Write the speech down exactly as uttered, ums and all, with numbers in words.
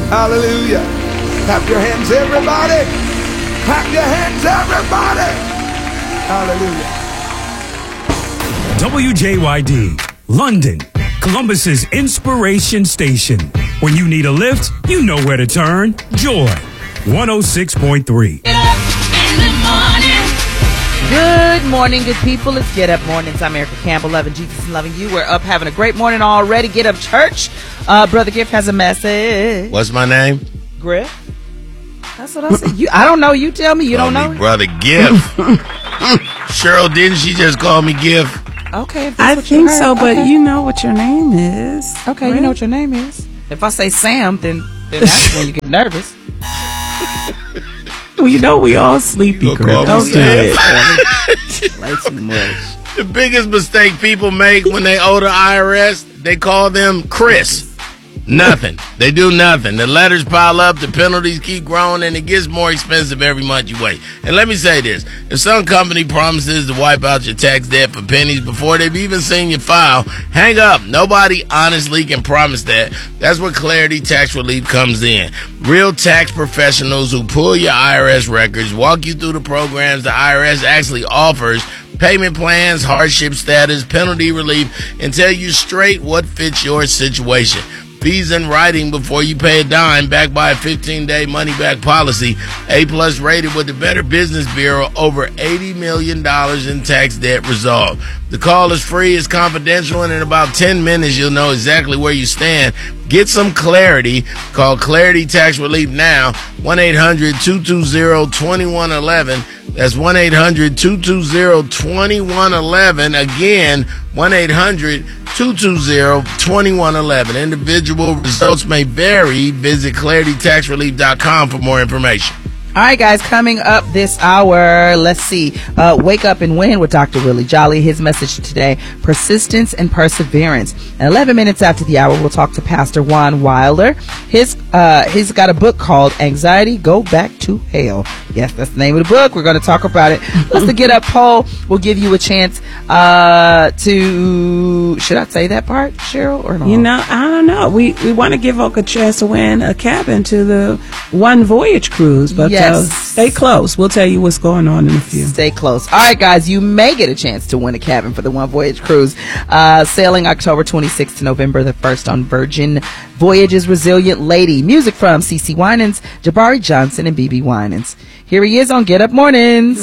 Hallelujah. Clap your hands, everybody. Clap your hands, everybody. Hallelujah. W J Y D, London, Columbus's inspiration station. When you need a lift, you know where to turn. Joy, one oh six point three. Get up in the morning. Good morning, good people. It's Get Up Mornings. I'm Erica Campbell, loving Jesus and loving you. We're up having a great morning already. Get Up Church. Uh, Brother Gift has a message. What's my name? Griff. That's what I said. You, I don't know. You tell me. You Call don't know. me Brother Gift. Cheryl, didn't she just call me Gift? Okay. If that's I what think you heard, so, but okay. you know what your name is. Okay, right? you know what your name is. If I say Sam, then, then that's when you get nervous. Well, you know we all sleepy, You gonna girl. call Don't me do Sam? it. Play too much. The biggest mistake people make when they owe the I R S, they call them Chris. Nothing. They do nothing. The letters pile up, the penalties keep growing, and it gets more expensive every month you wait. And let me say this. If some company promises to wipe out your tax debt for pennies before they've even seen your file, hang up. Nobody honestly can promise that. That's where Clarity Tax Relief comes in. Real tax professionals who pull your I R S records, walk you through the programs the I R S actually offers, payment plans, hardship status, penalty relief, and tell you straight what fits your situation. Fees in writing before you pay a dime, backed by a fifteen-day money-back policy. A-plus rated with the Better Business Bureau, over eighty million dollars in tax debt resolved. The call is free, it's confidential, and in about ten minutes you'll know exactly where you stand. Get some clarity. Call Clarity Tax Relief now, one eight hundred two two zero two one one one. That's one eight hundred two two zero two one one one. Again, one eight hundred two two zero two one one one. Individual results may vary. Visit clarity tax relief dot com for more information. All right, guys, coming up this hour, let's see. Uh, Wake Up and Win with Doctor Willie Jolly. His message today, persistence and perseverance. And eleven minutes after the hour, we'll talk to Pastor Juan Wilder. His, uh, he's got a book called Anxiety, Go Back to Hell. Yes, that's the name of the book. We're going to talk about it. Plus, the Get Up poll will give you a chance uh, to, should I say that part, Cheryl, or no? You know, I don't know. We we want to give Oak a chance to win a cabin to the One Voyage cruise, but Yes. uh, stay close. We'll tell you what's going on in a few. Stay close. All right, guys, you may get a chance to win a cabin for the One Voyage cruise, uh, sailing October twenty-sixth to November the first on Virgin Voyages Resilient Lady. Music from C C Winans, Jabari Johnson, and B B Winans. Here he is on Get Up Mornings.